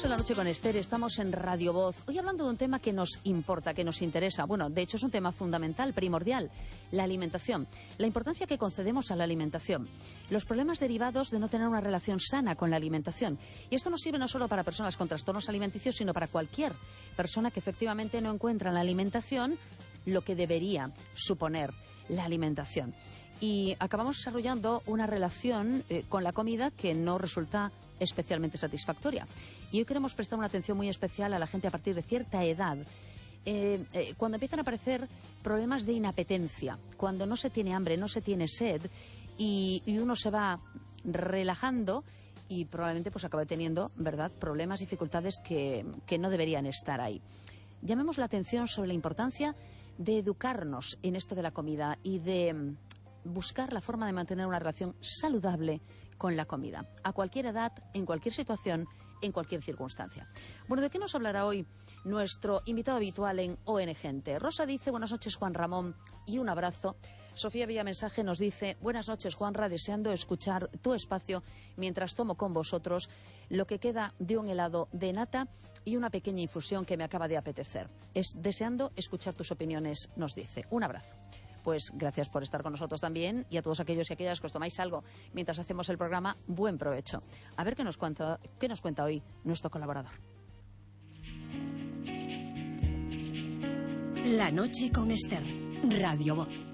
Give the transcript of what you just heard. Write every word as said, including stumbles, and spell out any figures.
Seguimos en La Noche con Esther, estamos en Radio Voz. Hoy hablando de un tema que nos importa, que nos interesa. Bueno, de hecho es un tema fundamental, primordial, la alimentación. La importancia que concedemos a la alimentación. Los problemas derivados de no tener una relación sana con la alimentación. Y esto no sirve no solo para personas con trastornos alimenticios, sino para cualquier persona que efectivamente no encuentra en la alimentación lo que debería suponer la alimentación. Y acabamos desarrollando una relación eh, con la comida que no resulta especialmente satisfactoria. Y hoy queremos prestar una atención muy especial a la gente a partir de cierta edad, eh, eh, cuando empiezan a aparecer problemas de inapetencia, cuando no se tiene hambre, no se tiene sed y, y uno se va relajando y probablemente pues acabe teniendo, ¿verdad?, problemas, dificultades que, que no deberían estar ahí. Llamemos la atención sobre la importancia de educarnos en esto de la comida y de buscar la forma de mantener una relación saludable con la comida, a cualquier edad, en cualquier situación, en cualquier circunstancia. Bueno, ¿de qué nos hablará hoy nuestro invitado habitual en O N Gente? Rosa dice, buenas noches Juan Ramón y un abrazo. Sofía Villamensaje nos dice, buenas noches Juanra, deseando escuchar tu espacio mientras tomo con vosotros lo que queda de un helado de nata y una pequeña infusión que me acaba de apetecer. Es deseando escuchar tus opiniones, nos dice. Un abrazo. Pues gracias por estar con nosotros también, y a todos aquellos y aquellas que os tomáis algo mientras hacemos el programa, buen provecho. A ver qué nos cuenta, qué nos cuenta hoy nuestro colaborador. La Noche con Esther, Radio Voz.